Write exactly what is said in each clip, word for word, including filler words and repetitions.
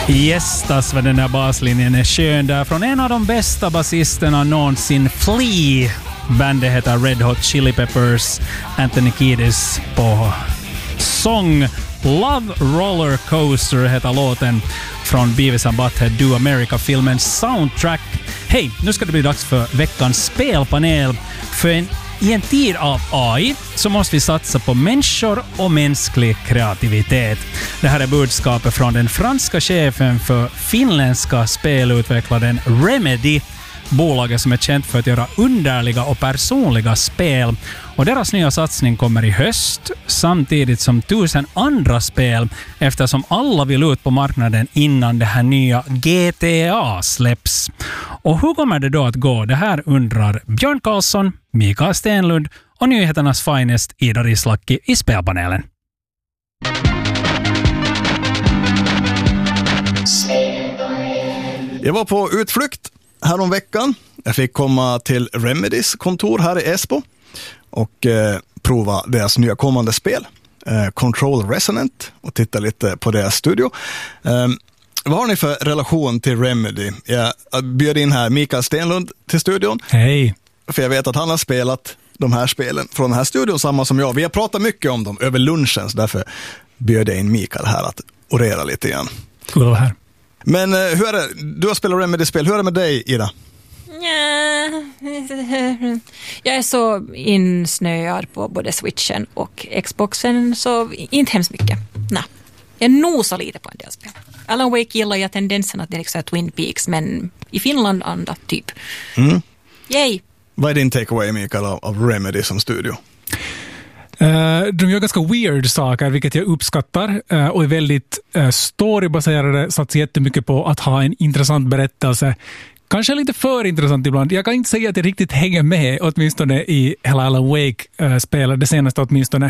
Gästas vad den där baslinjen är skön där från en av de bästa basisterna någonsin, Flea. Bandet heter Red Hot Chili Peppers. Anthony Kiedis på sång. Love Roller Coaster heter låten från Beavis and Butthead Do America-filmens soundtrack. Hej, nu ska det bli dags för veckans spelpanel. För en, i en tid av A I så måste vi satsa på människor och mänsklig kreativitet. Det här är budskapet från den franska chefen för finländska spelutvecklaren Remedy. Bolaget som är känt för att göra underliga och personliga spel. Och deras nya satsning kommer i höst samtidigt som tusen andra spel eftersom alla vill ut på marknaden innan det här nya G T A släpps. Och hur kommer det då att gå? Det här undrar Björn Karlsson, Mikael Stenlund och nyheternas finest Ida Rislaki i spelpanelen. Jag var på utflykt här om veckan. Jag fick komma till Remedys kontor här i Esbo och eh, prova deras nya kommande spel, eh, Control Resonant, och titta lite på deras studio. Eh, vad har ni för relation till Remedy? Jag bjöd in här Mikael Stenlund till studion. Hej! För jag vet att han har spelat de här spelen från den här studion samma som jag. Vi har pratat mycket om dem över lunchen, så därför bjöd jag in Mikael här att orera lite igen. Kul att vara här. Men eh, hur är det? Du har spelat Remedy-spel. Hur är det med dig, Ida? Jag är så insnöad på både Switchen och Xboxen, så inte hemskt mycket. Nej. Jag nosar lite på en del spel. Alan Wake gillar jag tendensen att det är liksom Twin Peaks, men i Finland anda typ. Mm. Yay! Vad är din takeaway, Mikael, av, av Remedy som studio? Uh, de gör ganska weird saker, vilket jag uppskattar, uh, och är väldigt uh, storybaserade, satsar jättemycket på att ha en intressant berättelse. Kanske lite för intressant ibland. Jag kan inte säga att jag riktigt hänger med, åtminstone i hela Alan Wake-spelet, det senaste åtminstone.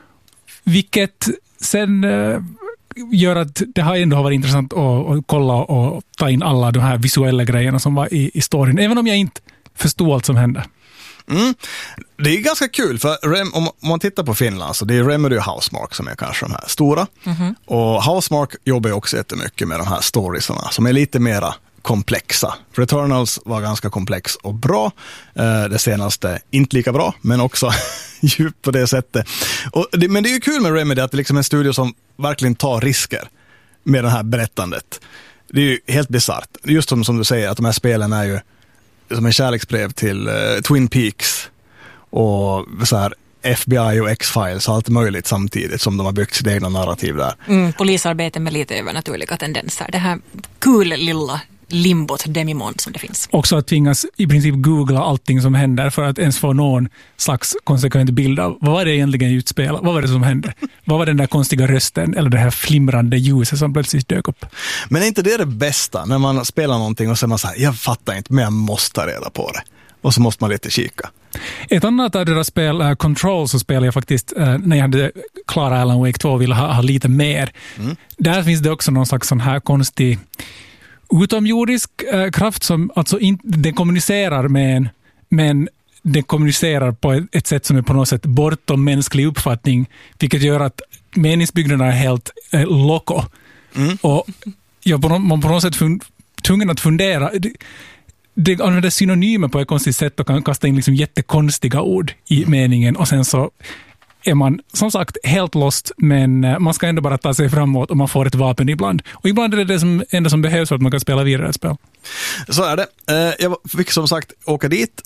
Vilket sen uh, gör att det har ändå varit intressant att, att kolla och ta in alla de här visuella grejerna som var i, i storyn, även om jag inte förstod allt som hände. Mm. Det är ganska kul, för Rem, om man tittar på Finland så det är Remedy och Housemarque som är kanske de här stora. Mm-hmm. Och Housemarque jobbar ju också jättemycket med de här storiesarna som är lite mera komplexa. Returnals var ganska komplex och bra. Det senaste inte lika bra, men också djupt på det sättet. Och det, men det är ju kul med Remedy att det liksom är en studio som verkligen tar risker med det här berättandet. Det är ju helt bizarrt. Just som, som du säger, att de här spelen är ju som en kärleksbrev till uh, Twin Peaks och så här F B I och X-Files och allt möjligt samtidigt som de har byggt sitt egna narrativ där. Mm, polisarbete med lite övernaturliga tendenser. Det här kul lilla limbot demimond som det finns. Också att tvingas i princip googla allting som händer för att ens få någon slags konsekvent bild av vad var det egentligen utspelat, vad var det som hände? Vad var den där konstiga rösten eller det här flimrande ljuset som plötsligt dök upp? Men är inte det det bästa när man spelar någonting och så är man så här, jag fattar inte men jag måste ta reda på det. Och så måste man lite kika. Ett annat av deras spel, uh, Control, så spelade jag faktiskt uh, när jag hade klarat Alan Wake två och ville ha, ha lite mer. Mm. Där finns det också någon slags sån här konstig utomjordisk äh, kraft som alltså inte, den kommunicerar med en, men den kommunicerar på ett, ett sätt som är på något sätt bortom mänsklig uppfattning, vilket gör att meningsbyggnaderna är helt äh, loco. Mm. Och jag på, man på något sätt fun, tvungen att fundera. Det, det använder synonymer på ett konstigt sätt och kan kasta in liksom jättekonstiga ord i meningen, och sen så är man som sagt helt lost, men man ska ändå bara ta sig framåt och man får ett vapen ibland. Och ibland är det det som, enda som behövs för att man kan spela vidare ett spel. Så är det. Jag fick som sagt åka dit.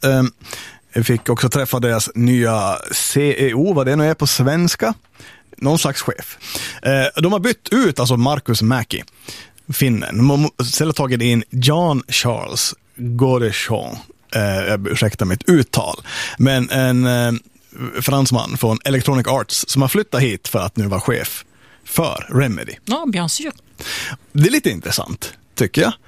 Jag fick också träffa deras nya C E O, vad det nu är på svenska. Någon slags chef. De har bytt ut alltså Marcus Mäki, finnen. De har istället tagit in Jean Charles Godechon. Jag ursäktar mitt uttal. Men en fransman från Electronic Arts som har flyttat hit för att nu vara chef för Remedy. Ja, bien sûr. Det är lite intressant, tycker jag.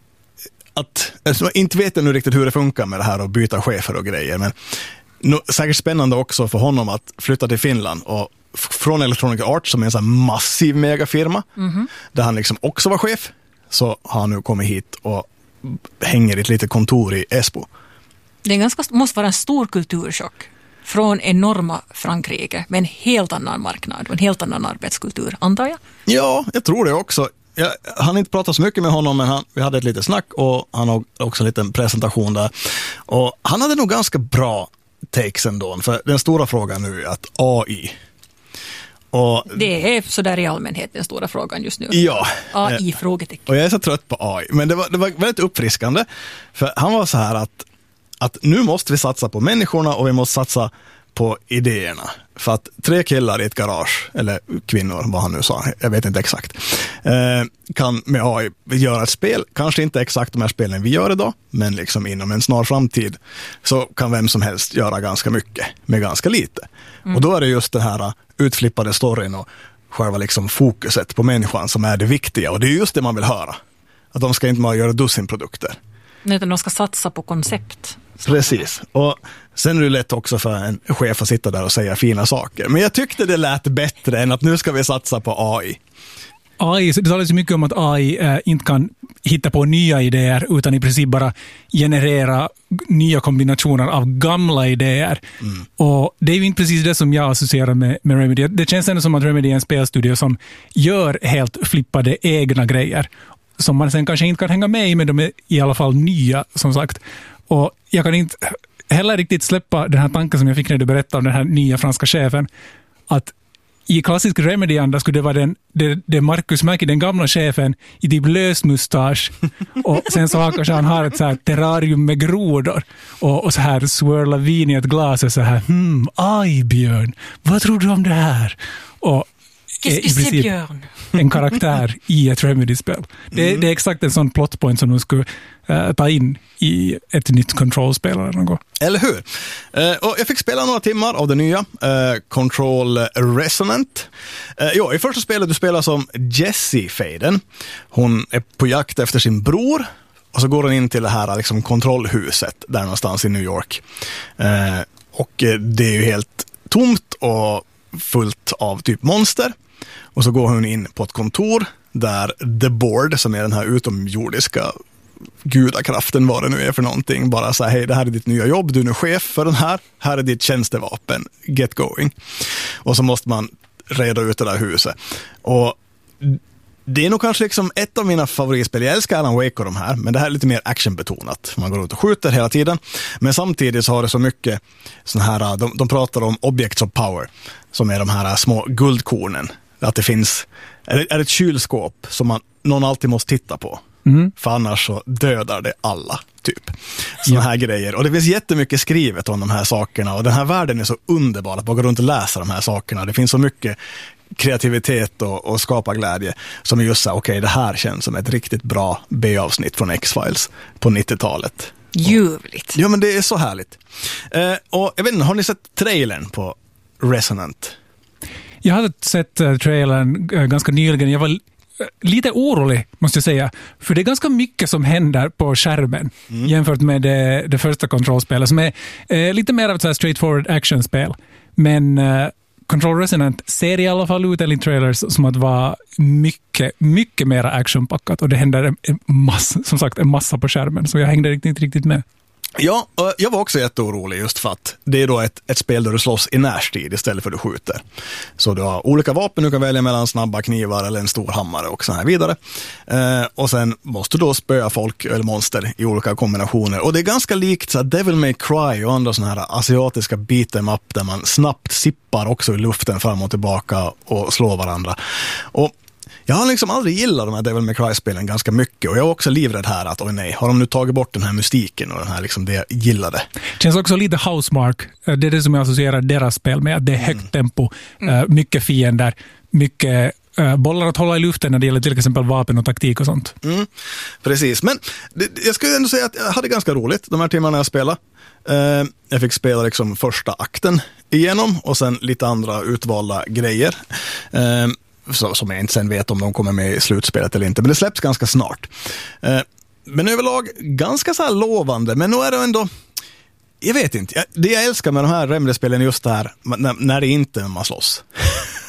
Att, alltså, inte vet jag nu riktigt hur det funkar med det här att byta chefer och grejer, men no, säkert spännande också för honom att flytta till Finland och f- från Electronic Arts som är en sån här massiv megafirma, mm-hmm. där han liksom också var chef, så har han nu kommit hit och hänger i ett litet kontor i Esbo. Det är ganska, måste vara en stor kulturchock från enorma Frankrike med en helt annan marknad och en helt annan arbetskultur, antar jag? Ja, jag tror det också. jag hann inte prata så mycket med honom, men han, vi hade ett litet snack och han har också en liten presentation där. Och han hade nog ganska bra takes ändå, för den stora frågan nu är att A I. Och, det är så där i allmänhet den stora frågan just nu. Ja. A I-frågetecken. Och jag är så trött på A I. Men det var, det var väldigt uppfriskande. För han var så här att, att nu måste vi satsa på människorna och vi måste satsa på idéerna. För att tre killar i ett garage, eller kvinnor, vad han nu sa, jag vet inte exakt, eh, kan med A I göra ett spel. Kanske inte exakt de här spelen vi gör idag, men liksom inom en snar framtid så kan vem som helst göra ganska mycket med ganska lite. Mm. Och då är det just den här utflippade storyn och själva liksom fokuset på människan som är det viktiga. Och det är just det man vill höra. Att de ska inte bara göra dussinprodukter. Nej, utan de ska satsa på koncept. Precis. Och sen är det lätt också för en chef att sitta där och säga fina saker. Men jag tyckte det lät bättre än att nu ska vi satsa på A I. A I, det talas ju mycket om att A I eh, inte kan hitta på nya idéer utan i princip bara generera nya kombinationer av gamla idéer. Mm. Och det är ju inte precis det som jag associerar med, med Remedy. Det känns ändå som att Remedy är en spelstudio som gör helt flippade egna grejer som man sen kanske inte kan hänga med i, men de är i alla fall nya, som sagt. Och jag kan inte heller riktigt släppa den här tanken som jag fick när du berättade om den här nya franska chefen, att i klassisk Remedy-anda skulle det vara den, det, det Marcus Mäki, den gamla chefen, i typ lös mustasch. Och sen så har kanske han har ett så här terrarium med grodor. Och, och så här swirla vin i ett glas och så här, hmm, aj Björn, vad tror du om det här? Och i princip en karaktär i ett Remedy-spel. Det, mm. det är exakt en sån plotpoint som de skulle uh, ta in i ett nytt Control-spel eller något. Eller hur? Uh, och jag fick spela några timmar av det nya uh, Control Resonant. Uh, ja, i första spelet du spelar som Jessie Faden. Hon är på jakt efter sin bror. Och så går hon in till det här liksom, kontrollhuset där någonstans i New York. Uh, och uh, det är ju helt tomt och fullt av typ monster. Och så går hon in på ett kontor där The Board, som är den här utomjordiska gudakraften, vad det nu är för någonting, bara säger, hej, det här är ditt nya jobb, du är nu chef för den här, här är ditt tjänstevapen, get going. Och så måste man reda ut det där huset. Och det är nog kanske liksom ett av mina favoritspel. Jag älskar Alan Wake och de här, men det här är lite mer actionbetonat. Man går ut och skjuter hela tiden. Men samtidigt så har det så mycket sån här, de, de pratar om objects of power, som är de här små guldkornen. Att det finns, är, är ett kylskåp som man, någon alltid måste titta på. Mm. För annars så dödar det alla, typ. Såna ja. här grejer. Och det finns jättemycket skrivet om de här sakerna. Och den här världen är så underbar att bara gå runt och läsa de här sakerna. Det finns så mycket kreativitet och, och skapa glädje som är just så, okej, okay, det här känns som ett riktigt bra B-avsnitt från X-Files på nittiotalet. Ljuvligt. Ja, men det är så härligt. Eh, och jag vet inte, har ni sett trailern på Resonant? Jag hade sett uh, trailern uh, ganska nyligen. Jag var uh, lite orolig, måste jag säga. För det är ganska mycket som händer på skärmen mm. jämfört med det, det första kontrollspelet som är uh, lite mer av ett så här straightforward actionspel. Men uh, Control Resonant ser i alla fall ut enligt trailers som att vara mycket, mycket mer actionpackat. Och det händer en, en massa, som sagt, en massa på skärmen. Så jag hängde riktigt, riktigt med. Ja, jag var också jätteorolig just för att det är då ett, ett spel där du slåss i närstid istället för att du skjuter. Så du har olika vapen, du kan välja mellan snabba knivar eller en stor hammare och så här vidare. Eh, och sen måste du då spöa folk eller monster i olika kombinationer. Och det är ganska likt så här Devil May Cry och andra såna här asiatiska beat em up där man snabbt sippar också i luften fram och tillbaka och slår varandra. Och jag har liksom aldrig gillat de här Devil May Cry-spelen ganska mycket, och jag är också livrädd här att, oj nej, har de nu tagit bort den här mystiken och den här liksom det jag gillade. Känns också lite Housemark, det är det som jag associerar deras spel med, att det är högt mm. tempo, mm. mycket fiender, mycket bollar att hålla i luften när det gäller till exempel vapen och taktik och sånt. Mm. Precis, men det, jag skulle ändå säga att jag hade ganska roligt de här timmarna jag spelade. Uh, jag fick spela liksom första akten igenom och sen lite andra utvalda grejer. Uh, Så, som jag inte sen vet om de kommer med i slutspelet eller inte. Men det släpps ganska snart. Eh, men överlag ganska så här lovande. Men nu är det ändå, jag vet inte. Jag, det jag älskar med de här Remedy-spelen är just det här när, när det inte är man slåss.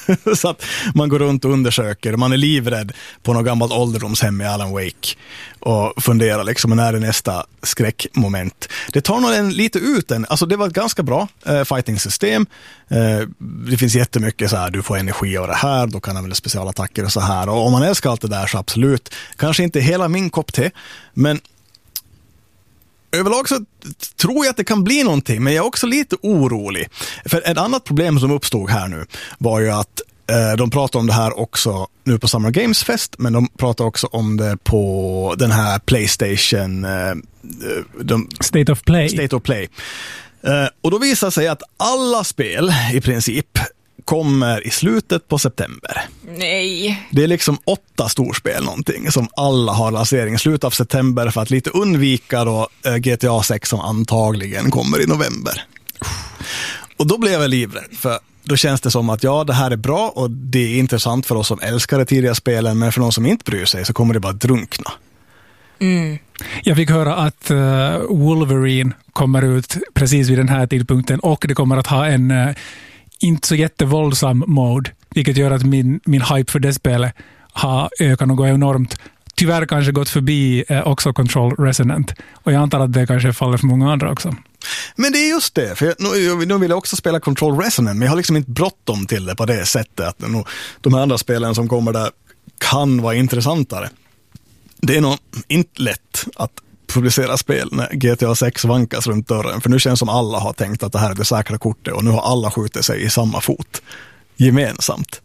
Så att man går runt och undersöker. Man är livrädd på något gammalt ålderdomshem i Alan Wake och funderar liksom, när är nästa skräckmoment. Det tar nog en lite ut en. Alltså det var ett ganska bra eh, fighting-system. Eh, det finns jättemycket så här, du får energi av det här, då kan man väl specialattacker och så här. Och om man älskar allt det där så absolut. Kanske inte hela min kopp te, men överlag så tror jag att det kan bli någonting, men jag är också lite orolig. För ett annat problem som uppstod här nu var ju att eh, de pratar om det här också nu på Summer Games Fest, men de pratar också om det på den här PlayStation eh, de, State of Play. State of Play. Eh, och då visar sig att alla spel i princip kommer i slutet på september. Nej. Det är liksom åtta storspel någonting som alla har lansering i slutet av september för att lite undvika då eh, G T A sex som antagligen kommer i november. Och då blev jag livrädd, för då känns det som att ja, det här är bra och det är intressant för oss som älskar de tidiga spelen, men för någon som inte bryr sig så kommer det bara drunkna. Mm. Jag fick höra att uh, Wolverine kommer ut precis vid den här tidpunkten och det kommer att ha en uh, inte så jättevåldsam mode, vilket gör att min, min hype för det spelet har ökat något enormt. Tyvärr kanske gått förbi eh, också Control Resonant. Och jag antar att det kanske faller för många andra också. Men det är just det, för jag, nu, nu vill jag också spela Control Resonant, men jag har liksom inte bråttom till det på det sättet. Att nu, de här andra spelen som kommer där kan vara intressantare. Det är nog inte lätt att publicera spel när G T A sex vankas runt dörren, för nu känns som alla har tänkt att det här är det säkra kortet och nu har alla skjutit sig i samma fot gemensamt.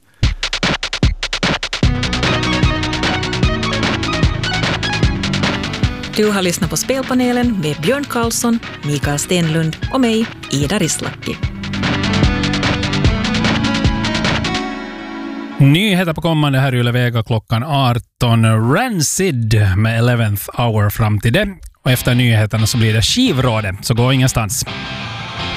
Du har lyssnat på Spelpanelen med Björn Karlsson, Mikael Stenlund och mig, Ida Rislaki. Nyheter på kommande här i Yle Vega klockan arton. Rancid med eleventh hour fram till det. Och efter nyheterna så blir det skivrådet, så gå ingenstans.